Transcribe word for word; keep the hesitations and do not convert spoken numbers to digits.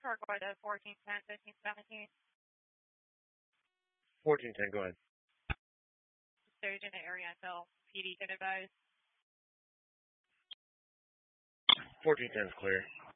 Cargo to fourteen ten, fifteen seventeen. fourteen ten, go ahead. Stayed in the area until P D can advise. fourteen ten is clear.